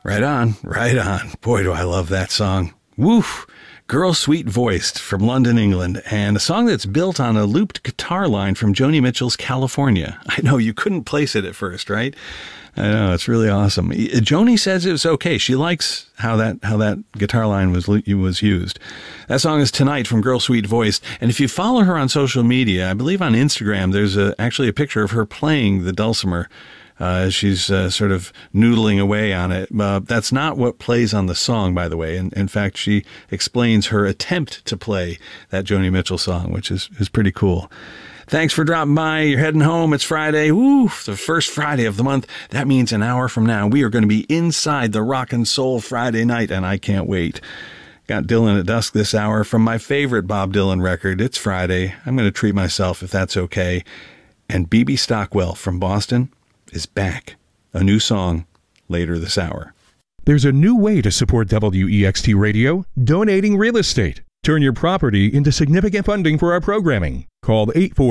Right on, right on. Boy, do I love that song. Woof. Girl Sweet Voiced from London, England, and a song that's built on a looped guitar line from Joni Mitchell's California. I know you couldn't place it at first, right? I know, it's really awesome. Joni says it was okay. She likes how that guitar line was used. That song is Tonight from Girl Sweet Voiced, and if you follow her on social media, I believe on Instagram, there's actually a picture of her playing the dulcimer. She's sort of noodling away on it. That's not what plays on the song, by the way. And in fact, she explains her attempt to play that Joni Mitchell song, which is pretty cool. Thanks for dropping by. You're heading home. It's Friday. Woo! The first Friday of the month. That means an hour from now, we are going to be inside the Rock and Soul Friday night, and I can't wait. Got Dylan at Dusk this hour from my favorite Bob Dylan record. It's Friday. I'm going to treat myself if that's okay. And B.B. Stockwell from Boston is back. A new song later this hour. There's a new way to support WEXT Radio, donating real estate. Turn your property into significant funding for our programming. Call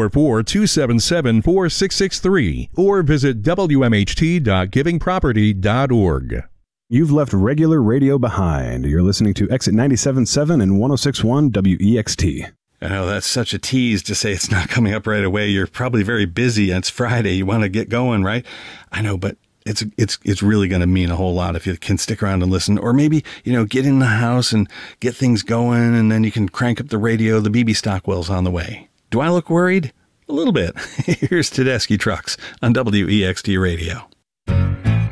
844-277-4663 or visit wmht.givingproperty.org. You've left regular radio behind. You're listening to Exit 97.7 and 106.1 WEXT. I know that's such a tease to say it's not coming up right away. You're probably very busy. It's Friday. You want to get going, right? I know, but it's really going to mean a whole lot if you can stick around and listen, or maybe, get in the house and get things going, and then you can crank up the radio. The BB Stockwell's on the way. Do I look worried? A little bit. Here's Tedeschi Trucks on WEXT Radio.